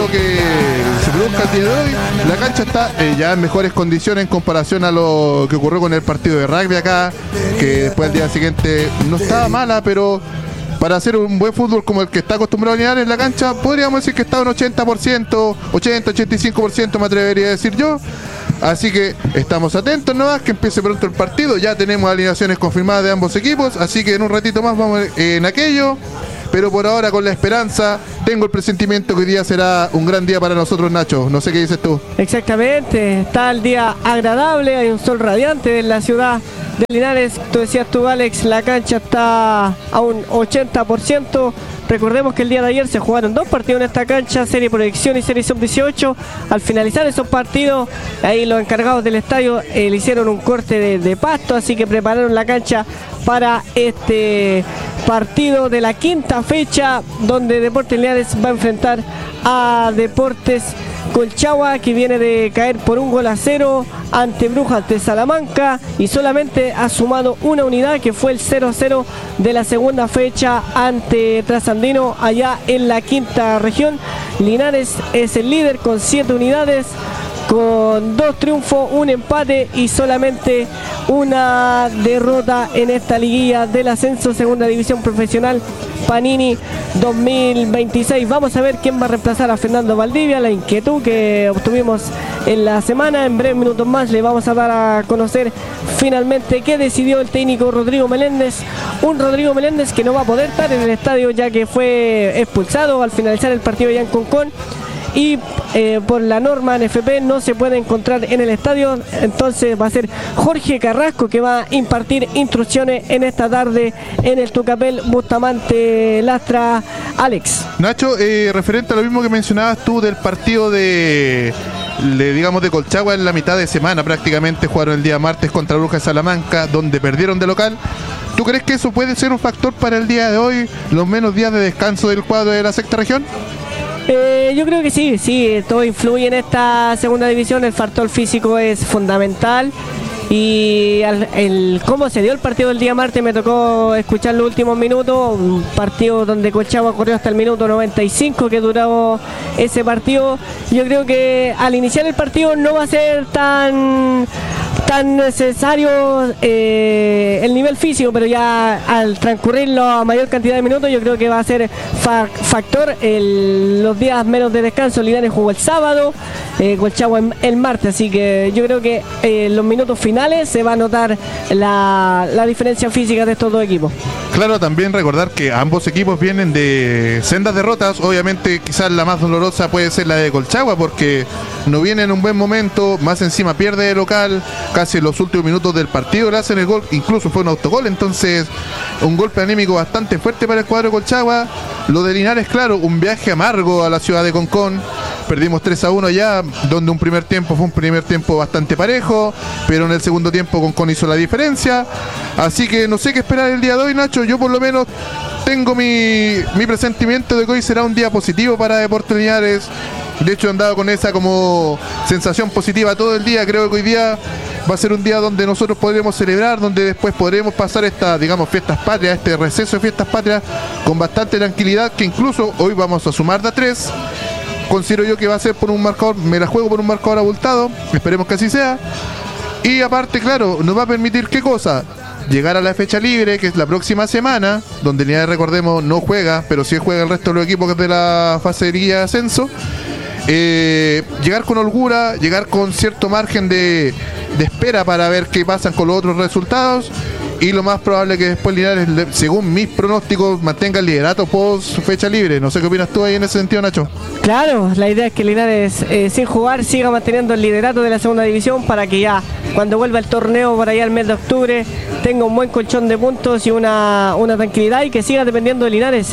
lo que se produzca el día de hoy, la cancha está ya en mejores condiciones en comparación a lo que ocurrió con el partido de rugby acá, que después al día siguiente no estaba mala, pero para hacer un buen fútbol como el que está acostumbrado a Linares en la cancha, podríamos decir que está un 80%, 80-85% me atrevería a decir yo. Así que estamos atentos nomás que empiece pronto el partido. Ya tenemos alineaciones confirmadas de ambos equipos, así que en un ratito más vamos en aquello. Pero por ahora, con la esperanza, tengo el presentimiento que hoy día será un gran día para nosotros, Nacho. No sé qué dices tú. Exactamente, está el día agradable, hay un sol radiante en la ciudad de Linares. Tú decías tú, Alex, la cancha está a un 80%. Recordemos que el día de ayer se jugaron 2 partidos en esta cancha, serie proyección y serie sub-18. Al finalizar esos partidos, ahí los encargados del estadio le hicieron un corte de pasto, así que prepararon la cancha para este partido de la quinta fecha, donde Deportes Linares va a enfrentar a Deportes Colchagua, que viene de caer por 1-0 ante Brujas de Salamanca y solamente ha sumado una unidad, que fue el 0-0 de la segunda fecha ante Trasandino allá en la quinta región. Linares es el líder con 7 unidades, con 2 triunfos, un empate y solamente una derrota en esta liguilla del ascenso segunda división profesional Panini 2026. Vamos a ver quién va a reemplazar a Fernando Valdivia, la inquietud que obtuvimos en la semana. En breves minutos más le vamos a dar a conocer finalmente qué decidió el técnico Rodrigo Meléndez. Un Rodrigo Meléndez que no va a poder estar en el estadio, ya que fue expulsado al finalizar el partido allá en Concón. Y por la norma NFP no se puede encontrar en el estadio, entonces va a ser Jorge Carrasco que va a impartir instrucciones en esta tarde en el Tucapel Bustamante Lastra. Alex. Nacho, referente a lo mismo que mencionabas tú del partido de Colchagua en la mitad de semana, prácticamente jugaron el día martes contra Brujas de Salamanca, donde perdieron de local. ¿Tú crees que eso puede ser un factor para el día de hoy, los menos días de descanso del cuadro de la sexta región? Yo creo que sí, todo influye en esta segunda división, el factor físico es fundamental. Y cómo se dio el partido del día martes, me tocó escuchar los últimos minutos, un partido donde Colchagua corrió hasta el minuto 95 que duró ese partido. Yo creo que al iniciar el partido no va a ser tan necesario el nivel físico, pero ya al transcurrir la mayor cantidad de minutos yo creo que va a ser factor los días menos de descanso. Linares jugó el sábado, Colchagua el martes, así que yo creo que en los minutos finales se va a notar la diferencia física de estos dos equipos. Claro, también recordar que ambos equipos vienen de sendas derrotas. Obviamente quizás la más dolorosa puede ser la de Colchagua, porque no viene en un buen momento, más encima pierde de local, casi en los últimos minutos del partido le hacen el gol, incluso fue un autogol, entonces un golpe anímico bastante fuerte para el cuadro de Colchagua. Lo de Linares, claro, un viaje amargo a la ciudad de Concón. Perdimos 3-1 ya, donde un primer tiempo fue un primer tiempo bastante parejo, pero en el segundo tiempo Concón hizo la diferencia. Así que no sé qué esperar el día de hoy, Nacho. Yo por lo menos tengo mi presentimiento de que hoy será un día positivo para Deportes Linares. De hecho he andado con esa como sensación positiva todo el día. Creo que hoy día va a ser un día donde nosotros podremos celebrar, donde después podremos pasar estas, fiestas patrias, este receso de fiestas patrias con bastante tranquilidad, que incluso hoy vamos a sumar de a 3. Considero yo que va a ser por un marcador, me la juego por un marcador abultado, esperemos que así sea. Y aparte, claro, nos va a permitir, ¿qué cosa? Llegar a la fecha libre, que es la próxima semana, donde Linares, recordemos, no juega, pero sí juega el resto de los equipos de la fase de Liga de Ascenso. Llegar con holgura, llegar con cierto margen de espera para ver qué pasan con los otros resultados. Y lo más probable que después Linares, según mis pronósticos, mantenga el liderato post fecha libre. No sé qué opinas tú ahí en ese sentido, Nacho. Claro, la idea es que Linares, sin jugar, siga manteniendo el liderato de la segunda división, para que ya cuando vuelva el torneo por allá el mes de octubre tenga un buen colchón de puntos y una tranquilidad, y que siga dependiendo de Linares.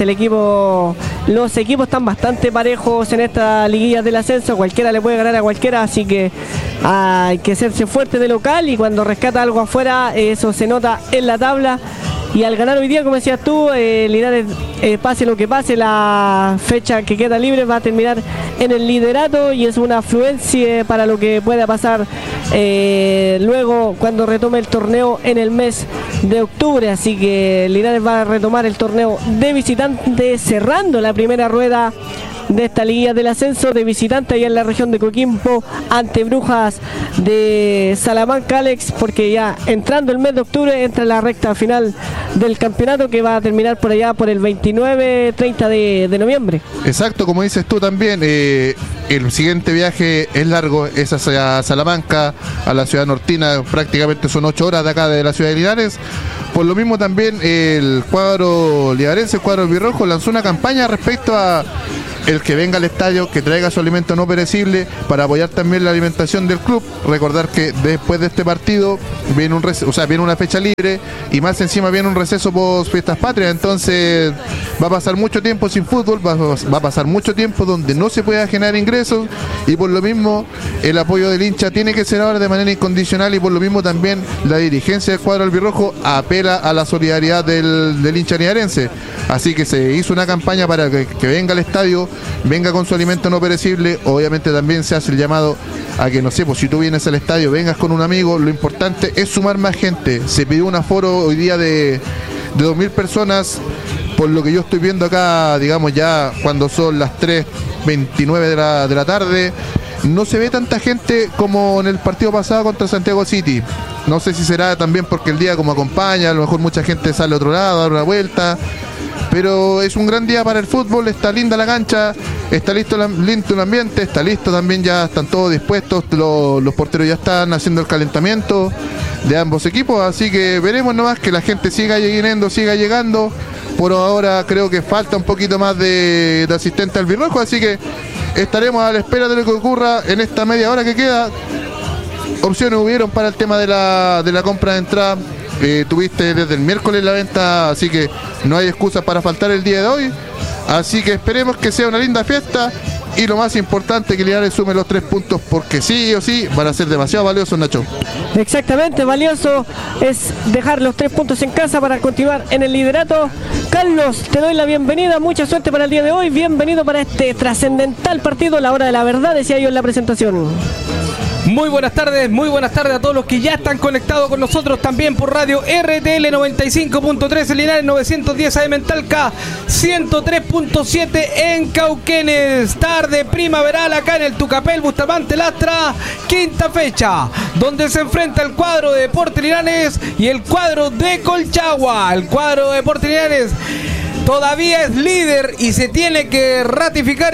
Los equipos están bastante parejos en esta liguilla del ascenso, cualquiera le puede ganar a cualquiera, así que hay que hacerse fuerte de local, y cuando rescata algo afuera eso se nota en la tabla. Y al ganar hoy día, como decías tú, Linares, pase lo que pase, la fecha que queda libre va a terminar en el liderato, y es una afluencia para lo que pueda pasar luego cuando retome el torneo en el mes de octubre. Así que Linares va a retomar el torneo de visitante, cerrando la primera rueda de esta liguilla del ascenso, de visitante allá en la región de Coquimbo ante Brujas de Salamanca, Alex, porque ya entrando el mes de octubre entra la recta final del campeonato que va a terminar por allá por el 29-30 de noviembre. Exacto, como dices tú también, el siguiente viaje es largo, es hacia Salamanca, a la ciudad nortina, prácticamente son 8 horas de acá de la ciudad de Linares. Por lo mismo también el cuadro linarense, el cuadro albirrojo, lanzó una campaña respecto a el que venga al estadio, que traiga su alimento no perecible para apoyar también la alimentación del club. Recordar que después de este partido viene viene una fecha libre y más encima viene un receso post fiestas patrias, entonces va a pasar mucho tiempo sin fútbol, va a pasar mucho tiempo donde no se pueda generar ingresos, y por lo mismo el apoyo del hincha tiene que ser ahora de manera incondicional, y por lo mismo también la dirigencia del cuadro albirrojo apela a la solidaridad del hincha linarense. Así que se hizo una campaña para que venga al estadio, venga con su alimento no perecible. Obviamente también se hace el llamado a que, no sé, pues si tú vienes al estadio, vengas con un amigo. Lo importante es sumar más gente. Se pidió un aforo hoy día de 2.000 personas, por lo que yo estoy viendo acá, digamos ya cuando son las 3:29 de la tarde. No se ve tanta gente como en el partido pasado contra Santiago City. No sé si será también porque el día como acompaña, a lo mejor mucha gente sale a otro lado a dar una vuelta. Pero es un gran día para el fútbol, está linda la cancha, está listo el ambiente, está listo también, ya están todos dispuestos, los porteros ya están haciendo el calentamiento de ambos equipos, así que veremos nomás que la gente siga llegando. Por ahora creo que falta un poquito más de asistente albirrojo, así que estaremos a la espera de lo que ocurra en esta media hora que queda. Opciones hubieron para el tema de la compra de entrada. Tuviste desde el miércoles la venta, así que no hay excusas para faltar el día de hoy. Así que esperemos que sea una linda fiesta, y lo más importante, que Linares sume los 3 puntos, porque sí o sí van a ser demasiado valiosos, Nacho. Exactamente, valioso es dejar los 3 puntos en casa para continuar en el liderato. Carlos, te doy la bienvenida, mucha suerte para el día de hoy, bienvenido para este trascendental partido, la hora de la verdad, decía yo en la presentación. Muy buenas tardes a todos los que ya están conectados con nosotros también por radio RTL 95.3 en Linares, 910 AM en Talca, 103.7 en Cauquenes. Tarde primaveral acá en el Tucapel Bustamante Lastra, quinta fecha, donde se enfrenta el cuadro de Deportes Linares y el cuadro de Colchagua. El cuadro de Deportes Linares todavía es líder y se tiene que ratificar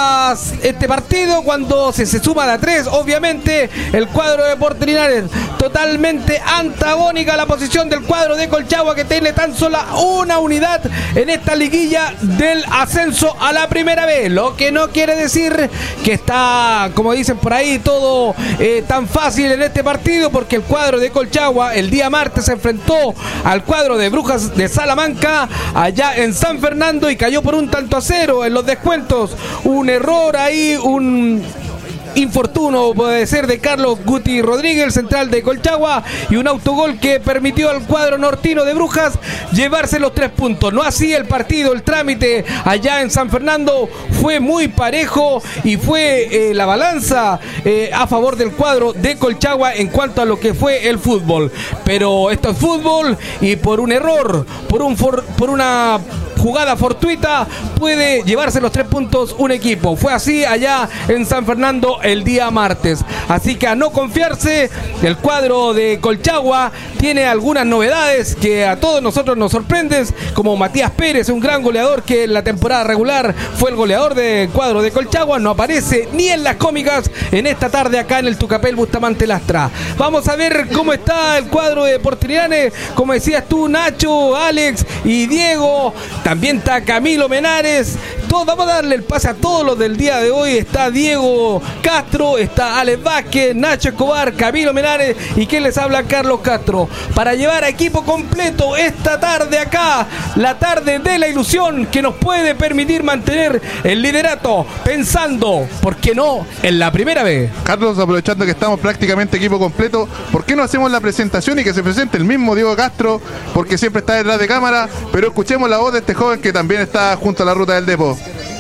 este partido cuando se suma a 3. Obviamente el cuadro de Deportes Linares totalmente antagónica a la posición del cuadro de Colchagua, que tiene tan sola una unidad en esta liguilla del ascenso a la primera vez, lo que no quiere decir que está, como dicen por ahí, todo tan fácil en este partido, porque el cuadro de Colchagua el día martes se enfrentó al cuadro de Brujas de Salamanca allá en San Fernando y cayó por 1-0 en los descuentos. Un error ahí, un infortunio puede ser de Carlos Guti Rodríguez, el central de Colchagua, y un autogol que permitió al cuadro nortino de Brujas llevarse los 3 puntos. No así el partido, el trámite allá en San Fernando fue muy parejo y fue la balanza a favor del cuadro de Colchagua en cuanto a lo que fue el fútbol. Pero esto es fútbol, y por un error, por una jugada fortuita, puede llevarse los 3 puntos un equipo. Fue así allá en San Fernando el día martes. Así que a no confiarse, el cuadro de Colchagua tiene algunas novedades que a todos nosotros nos sorprenden, como Matías Pérez, un gran goleador que en la temporada regular fue el goleador del cuadro de Colchagua, no aparece ni en las cómicas en esta tarde acá en el Tucapel Bustamante Lastra. Vamos a ver cómo está el cuadro de Deportes Linares, como decías tú, Nacho, Alex y Diego. También está Camilo Menares. Vamos a darle el pase a todos los del día de hoy. Está Diego Castro, está Alex Vázquez, Nacho Escobar, Camilo Menares y quien les habla, Carlos Castro, para llevar a equipo completo esta tarde acá, la tarde de la ilusión que nos puede permitir mantener el liderato, pensando, ¿por qué no?, en la primera vez. Carlos, aprovechando que estamos prácticamente equipo completo, ¿por qué no hacemos la presentación y que se presente el mismo Diego Castro? Porque siempre está detrás de cámara, pero escuchemos la voz de este joven que también está junto a la ruta del Depo.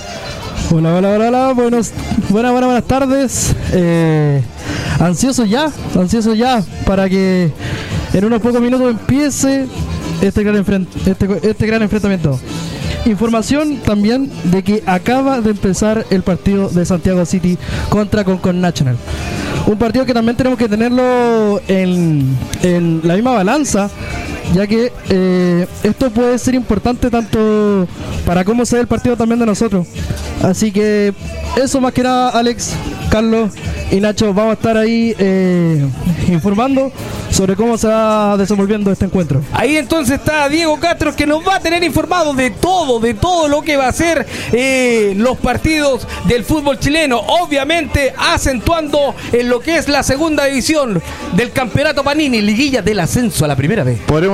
Hola, buenas tardes. Ansioso ya para que en unos pocos minutos empiece este gran enfrentamiento. información también de que acaba de empezar el partido de Santiago City contra Concon National. Un partido que también tenemos que tenerlo en la misma balanza, ya que esto puede ser importante tanto para cómo se ve el partido también de nosotros. Así que eso más que nada, Alex, Carlos y Nacho, vamos a estar ahí informando sobre cómo se va desenvolviendo este encuentro. Ahí entonces está Diego Castro, que nos va a tener informados de todo lo que va a ser los partidos del fútbol chileno, obviamente acentuando en lo que es la segunda división del campeonato Panini, liguilla del ascenso a la primera vez. Podremos